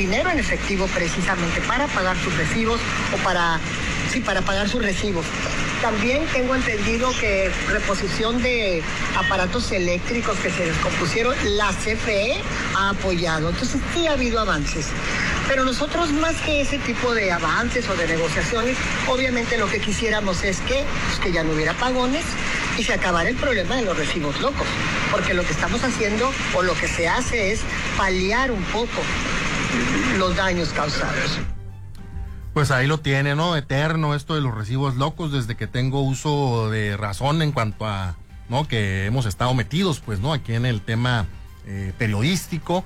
dinero en efectivo precisamente para pagar sus recibos o para pagar sus recibos. También tengo entendido que reposición de aparatos eléctricos que se descompusieron, la CFE ha apoyado. Entonces sí ha habido avances. Pero nosotros, más que ese tipo de avances o de negociaciones, obviamente lo que quisiéramos es que ya no hubiera apagones y se acabara el problema de los recibos locos. Porque lo que estamos haciendo o lo que se hace es paliar un poco los daños causados. Pues ahí lo tiene, ¿no? Eterno esto de los recibos locos, desde que tengo uso de razón en cuanto a, ¿no? Que hemos estado metidos, pues, ¿no? Aquí en el tema periodístico.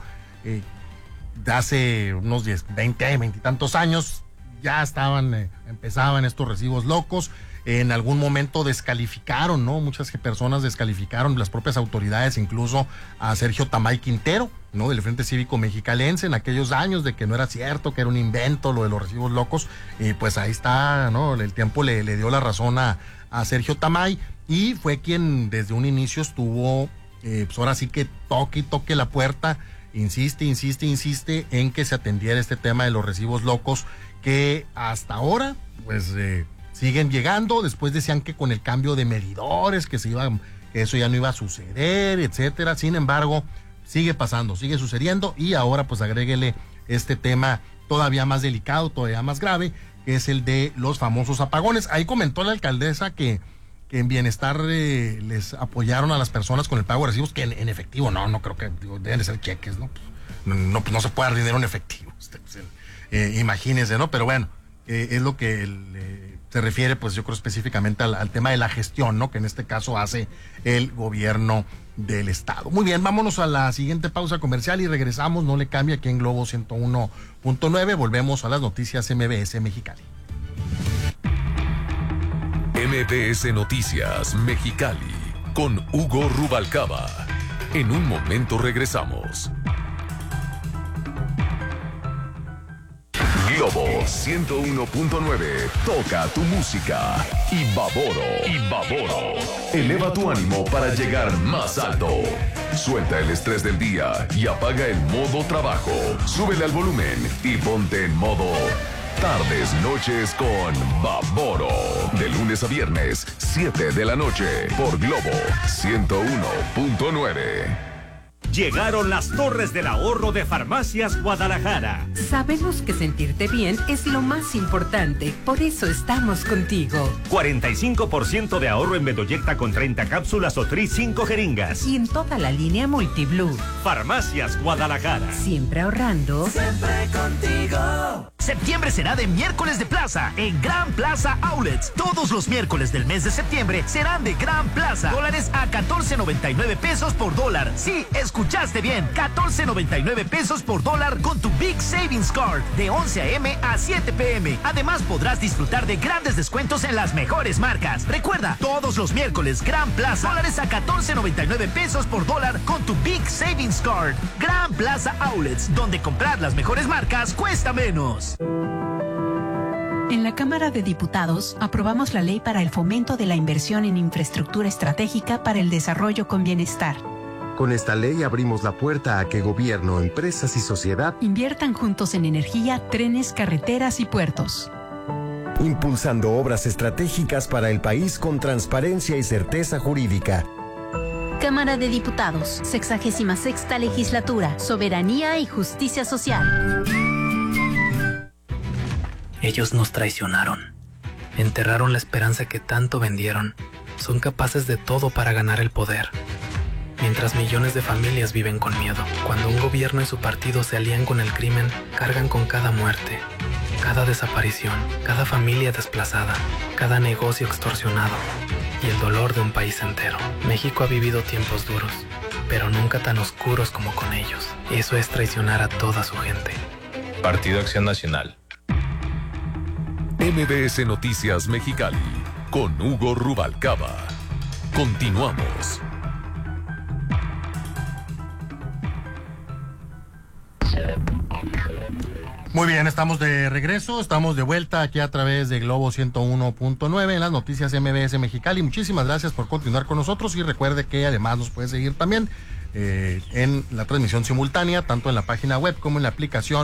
De hace unos 20 y tantos años ya empezaban estos recibos locos. En algún momento descalificaron, ¿no? Muchas personas descalificaron, las propias autoridades, incluso a Sergio Tamay Quintero, ¿no? Del Frente Cívico Mexicalense, en aquellos años, de que no era cierto, que era un invento lo de los recibos locos. Y pues ahí está, ¿no? El tiempo le dio la razón a Sergio Tamay, y fue quien desde un inicio estuvo, pues ahora sí que toque la puerta, insiste en que se atendiera este tema de los recibos locos, que hasta ahora, pues, siguen llegando. Después decían que con el cambio de medidores, que eso ya no iba a suceder, etcétera. Sin embargo, sigue pasando, sigue sucediendo, y ahora pues agréguele este tema todavía más delicado, todavía más grave, que es el de los famosos apagones. Ahí comentó la alcaldesa que en Bienestar les apoyaron a las personas con el pago de recibos, que en efectivo no creo que, deben de ser cheques, ¿no? No se puede dar dinero en efectivo, imagínense, ¿no? Pero bueno, es lo que se refiere, pues yo creo específicamente al tema de la gestión, ¿no? Que en este caso hace el gobierno del estado. Muy bien, vámonos a la siguiente pausa comercial y regresamos, no le cambie, aquí en Globo 101.9, volvemos a las noticias MBS Mexicali. MBS Noticias Mexicali con Hugo Rubalcaba. En un momento regresamos. Globo 101.9, toca tu música. Y Baboro. Eleva tu ánimo para llegar más alto. Suelta el estrés del día y apaga el modo trabajo. Súbele al volumen y ponte en modo tardes, noches con Baboro. De lunes a viernes, 7 de la noche, por Globo 101.9. Llegaron las Torres del Ahorro de Farmacias Guadalajara. Sabemos que sentirte bien es lo más importante, por eso estamos contigo. 45% de ahorro en Bedoyecta con 30 cápsulas o Tris 5 jeringas. Y en toda la línea Multiblue. Farmacias Guadalajara. Siempre ahorrando. Siempre contigo. Septiembre será de miércoles de plaza en Gran Plaza Outlets. Todos los miércoles del mes de septiembre serán de Gran Plaza. Dólares a 14.99 pesos por dólar. Sí, escuchaste bien, 14.99 pesos por dólar con tu Big Savings Card de 11 a.m. a 7 p.m. Además podrás disfrutar de grandes descuentos en las mejores marcas. Recuerda, todos los miércoles Gran Plaza, dólares a 14.99 pesos por dólar con tu Big Savings Card. Gran Plaza Outlets, donde comprar las mejores marcas cuesta menos. En la Cámara de Diputados aprobamos la ley para el fomento de la inversión en infraestructura estratégica para el desarrollo con bienestar. Con esta ley abrimos la puerta a que gobierno, empresas y sociedad inviertan juntos en energía, trenes, carreteras y puertos. Impulsando obras estratégicas para el país con transparencia y certeza jurídica. Cámara de Diputados, 66ª Legislatura, Soberanía y Justicia Social. Ellos nos traicionaron. Enterraron la esperanza que tanto vendieron. Son capaces de todo para ganar el poder. Mientras millones de familias viven con miedo. Cuando un gobierno y su partido se alían con el crimen, cargan con cada muerte, cada desaparición, cada familia desplazada, cada negocio extorsionado y el dolor de un país entero. México ha vivido tiempos duros, pero nunca tan oscuros como con ellos. Eso es traicionar a toda su gente. Partido Acción Nacional. MBS Noticias Mexicali con Hugo Rubalcaba. Continuamos. Muy bien, estamos de regreso, estamos de vuelta aquí a través de Globo 101.9 en las noticias MBS Mexicali. Muchísimas gracias por continuar con nosotros y recuerde que además nos puede seguir también en la transmisión simultánea, tanto en la página web como en la aplicación